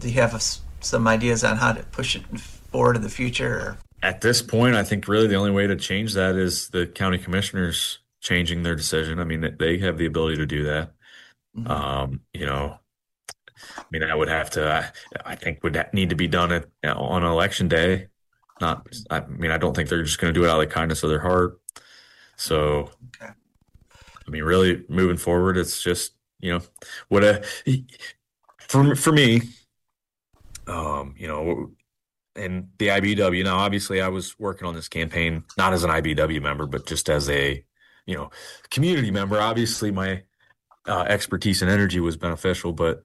do you have some ideas on how to push it forward in the future? Or? At this point, I think really the only way to change that is the county commissioners changing their decision. I mean, they have the ability to do that. Mhm. You know, I mean, I would have to, I think would need to be done on election day. Not, I mean, I don't think they're just going to do it out of the kindness of their heart. So, Okay. I mean, really moving forward, it's just, what a, for me, you know, and the IBW. Now, obviously, I was working on this campaign not as an IBW member, but just as a, community member. Obviously, my expertise in energy was beneficial, but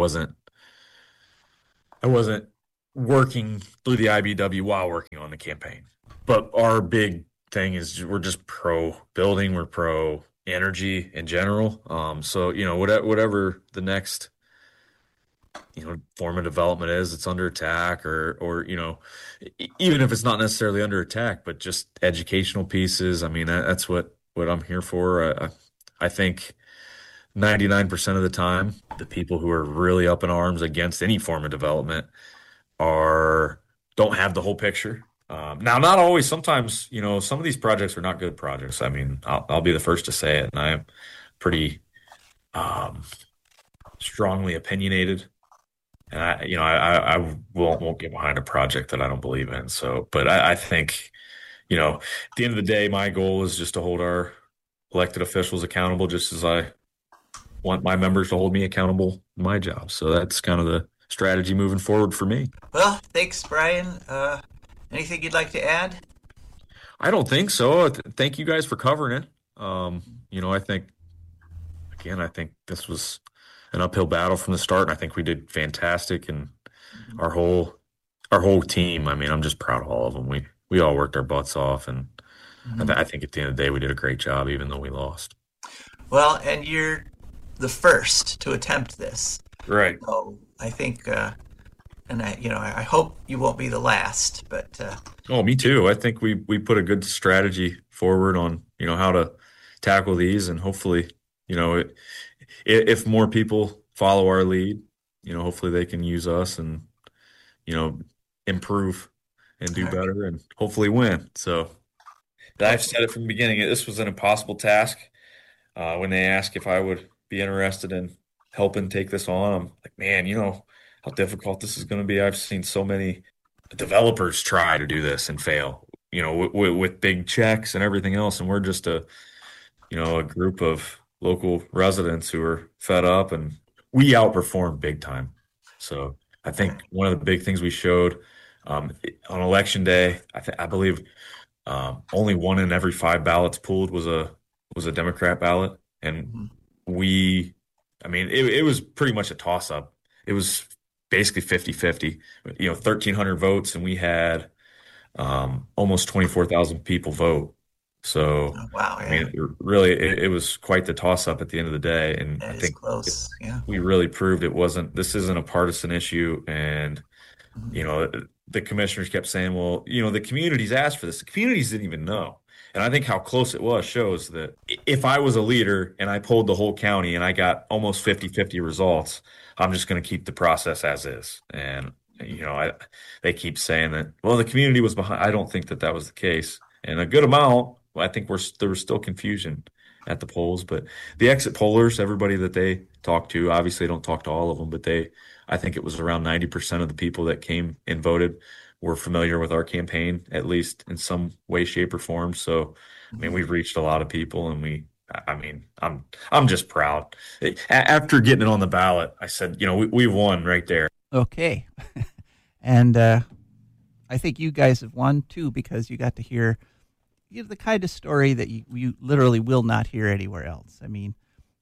I wasn't working through the IBW while working on the campaign. But our big thing is we're just pro building, we're pro energy in general. So whatever the next form of development is, it's under attack, or even if it's not necessarily under attack, but just educational pieces. I mean, that's what I'm here for. I think 99% of the time, the people who are really up in arms against any form of development are don't have the whole picture. Now, not always. Sometimes, some of these projects are not good projects. I mean, I'll be the first to say it, and I am pretty um, strongly opinionated. And I won't get behind a project that I don't believe in. So, but I think, at the end of the day, my goal is just to hold our elected officials accountable, just as I want my members to hold me accountable in my job. So that's kind of the strategy moving forward for me. Well, thanks, Brian. Anything you'd like to add? I don't think so. Thank you guys for covering it. I think again, I think this was an uphill battle from the start, and I think we did fantastic. And Mhm. our whole team. I mean, I'm just proud of all of them. We all worked our butts off, and Mhm. I think at the end of the day, we did a great job, even though we lost. Well, and you're the first to attempt this. Right. So I think, and I hope you won't be the last. But Oh, me too. I think we put a good strategy forward on how to tackle these, and hopefully, if more people follow our lead, hopefully they can use us and you know improve and all do right. better and hopefully win. So I've Okay. said it from the beginning. This was an impossible task. When they asked if I would be interested in helping take this on, I'm like, man, how difficult this is going to be. I've seen so many developers try to do this and fail, with big checks and everything else. And we're just a group of local residents who are fed up, and we outperformed big time. So I Okay. think one of the big things we showed on election day, I believe only one in every five ballots pulled was a Democrat ballot, and Mhm. we, I mean, it was pretty much a toss up. It was basically 50-50, 1,300 votes, and we had almost 24,000 people vote. So, Oh, wow. I Yeah. mean, it was quite the toss up at the end of the day, and I That is think close. Yeah. we really proved this isn't a partisan issue, and Mhm. you know, the commissioners kept saying, well, the communities asked for this. The communities didn't even know. And I think how close it was shows that if I was a leader and I polled the whole county and I got almost 50-50 results, I'm just going to keep the process as is. And, they keep saying that, well, the community was behind. I don't think that was the case. And a good amount, well, I think there was still confusion at the polls, but the exit pollers, everybody that they talked to, obviously don't talk to all of them, but I think it was around 90% of the people that came and voted were familiar with our campaign, at least in some way, shape, or form. So, I mean, Mhm. we've reached a lot of people, and I mean, I'm just proud. After getting it on the ballot, I said, we've won right there. Okay. And I think you guys have won too because you got to hear the kind of story that you literally will not hear anywhere else. I mean,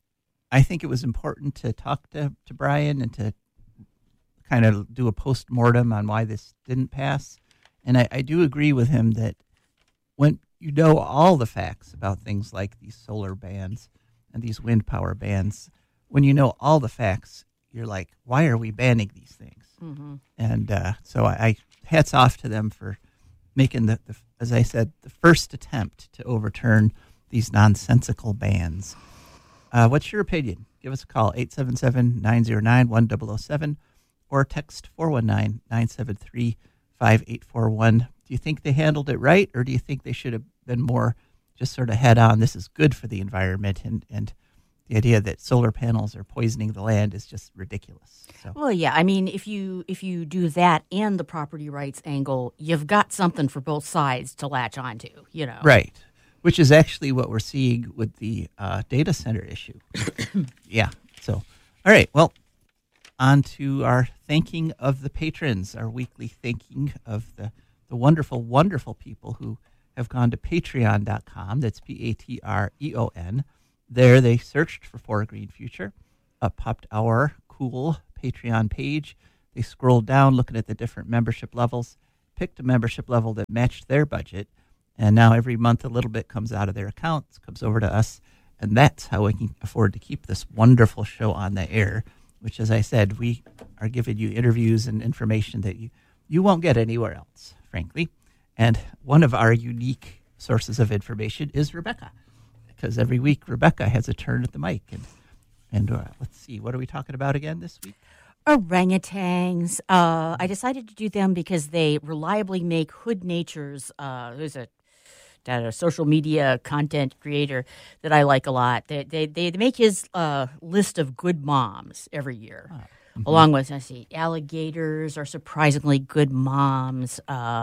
I think it was important to talk to Brian and to kind of do a post-mortem on why this didn't pass. And I do agree with him that when you know all the facts about things like these solar bans and these wind power bans, when you know all the facts, you're like, why are we banning these things? Mm-hmm. And so I hats off to them for making as I said, the first attempt to overturn these nonsensical bans. What's your opinion? Give us a call, 877-909-1007, or text 419-973-5841. Do you think they handled it right, or do you think they should have been more just sort of head on? This is good for the environment, and the idea that solar panels are poisoning the land is just ridiculous. So. Well, yeah. I mean, if you do that and the property rights angle, you've got something for both sides to latch onto. Right, which is actually what we're seeing with the data center issue. Yeah. So, all right. Well, on to our thanking of the patrons, our weekly thanking of the wonderful, wonderful people who have gone to patreon.com. That's Patreon. There they searched for For a Green Future. Up popped our cool Patreon page. They scrolled down looking at the different membership levels, picked a membership level that matched their budget, and now every month a little bit comes out of their accounts, comes over to us, and that's how we can afford to keep this wonderful show on the air, which, as I said, we are giving you interviews and information that you won't get anywhere else, frankly. And one of our unique sources of information is Rebecca, because every week Rebecca has a turn at the mic. And let's see, what are we talking about again this week? Orangutans. I decided to do them because they reliably make Hood Nature's, who's a social media content creator that I like a lot. They make his list of good moms every year. Mm-hmm. Along with, alligators are surprisingly good moms.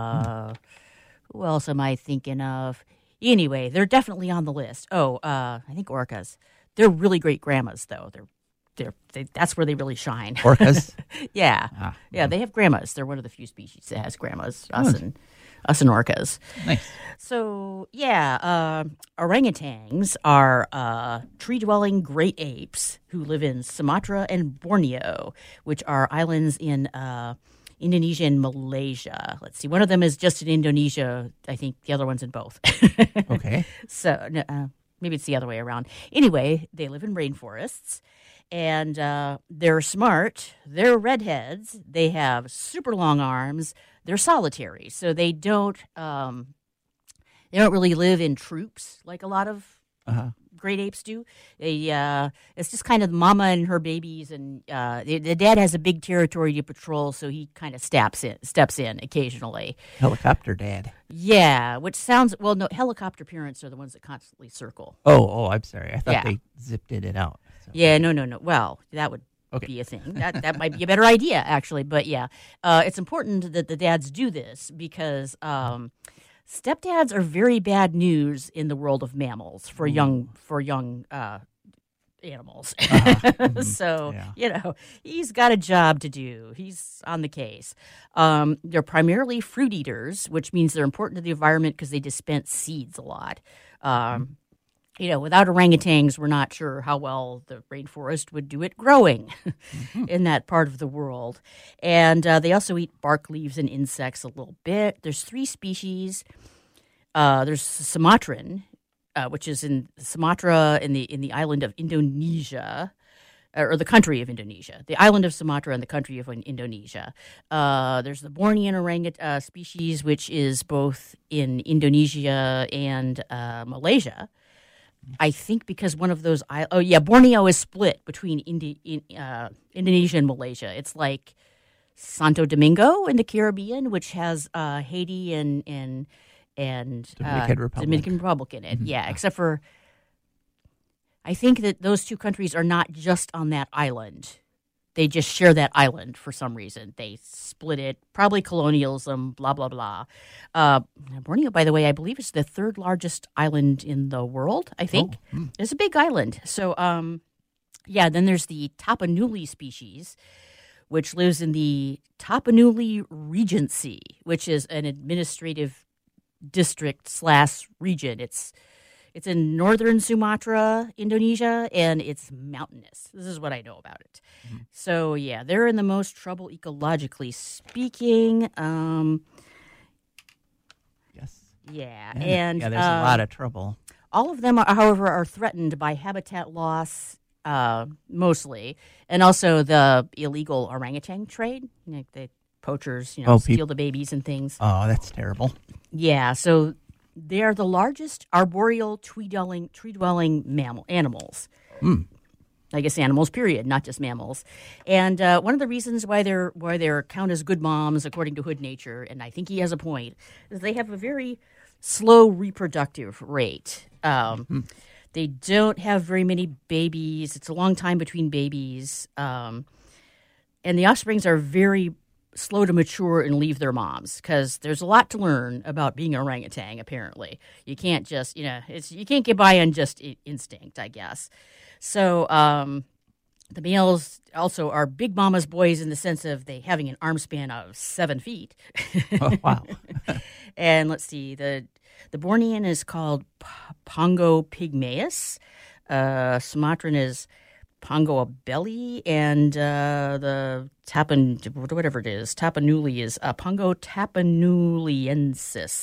Who else am I thinking of? Anyway, they're definitely on the list. I think orcas. They're really great grandmas, though. That's where they really shine. Orcas? Yeah. They have grandmas. They're one of the few species that has grandmas, us and orcas. Nice. So, orangutans are tree-dwelling great apes who live in Sumatra and Borneo, which are islands in Indonesia and Malaysia. Let's see. One of them is just in Indonesia. I think the other one's in both. Okay. So maybe it's the other way around. Anyway, they live in rainforests, and they're smart. They're redheads. They have super long arms. They're solitary, so they don't really live in troops like a lot of great apes do. It's just kind of mama and her babies, and the dad has a big territory to patrol, so he kind of steps in occasionally. Helicopter dad. Yeah, which sounds no. Helicopter parents are the ones that constantly circle. Oh, I'm sorry. I thought they zipped in and out. So. Yeah, no. Well, that would be a thing. That might be a better idea, actually. But yeah, it's important that the dads do this because. Stepdads are very bad news in the world of mammals for young animals. So, he's got a job to do. He's on the case. They're primarily fruit eaters, which means they're important to the environment because they dispense seeds a lot. Without orangutans, we're not sure how well the rainforest would do it growing in that part of the world. And they also eat bark, leaves, and insects a little bit. There's 3 species. There's Sumatran, which is in Sumatra in the island of Indonesia, or the country of Indonesia. The island of Sumatra and the country of Indonesia. There's the Bornean orangutan species, which is both in Indonesia and Malaysia. I think because one of those Borneo is split between Indonesia and Malaysia. It's like Santo Domingo in the Caribbean, which has Haiti and Dominican Republic in it. Mm-hmm. Yeah, except for I think that those 2 countries are not just on that island. They just share that island for some reason. They split it, probably colonialism, blah, blah, blah. Borneo, by the way, I believe is the 3rd largest island in the world, I think. It's a big island. So, then there's the Tapanuli species, which lives in the Tapanuli Regency, which is an administrative district / region. It's in northern Sumatra, Indonesia, and it's mountainous. This is what I know about it. Mm-hmm. So, they're in the most trouble ecologically speaking. Yes. Yeah. And there's a lot of trouble. All of them, however, are threatened by habitat loss, mostly, and also the illegal orangutan trade. The poachers, steal the babies and things. Oh, that's terrible. Yeah, so they are the largest arboreal tree-dwelling animals. I guess animals, period, not just mammals. And one of the reasons why they're count as good moms, according to Hood Nature, and I think he has a point, is they have a very slow reproductive rate. They don't have very many babies. It's a long time between babies. And the offsprings are very slow to mature and leave their moms because there's a lot to learn about being an orangutan, apparently. You can't just, you can't get by on just instinct, I guess. So the males also are big mama's boys in the sense of they having an arm span of 7 feet. Oh, wow. And let's see, the Bornean is called Pongo pygmaeus. Sumatran is Pongo abeli, and the Tapanuli is Pongo tapanuliensis.